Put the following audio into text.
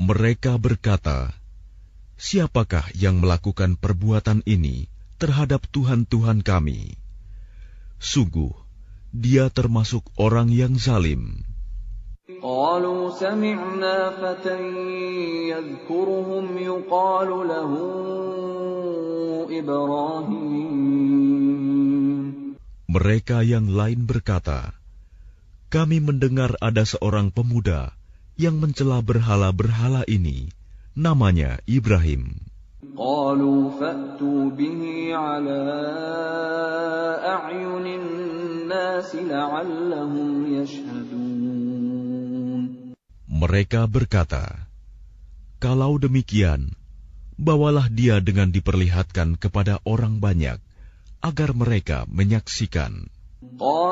Mereka berkata, siapakah yang melakukan perbuatan ini terhadap Tuhan-Tuhan kami? Sungguh, dia termasuk orang yang zalim. قالوا سمعنا فتى يذكرهم يقال له إبراهيم. Mereka yang lain berkata, kami mendengar ada seorang pemuda yang mencela berhala-berhala ini, namanya Ibrahim. قالوا فأتوا به على أعين الناس لعلهم يشهدون. Mereka berkata, kalau demikian, bawalah dia dengan diperlihatkan kepada orang banyak, agar mereka menyaksikan.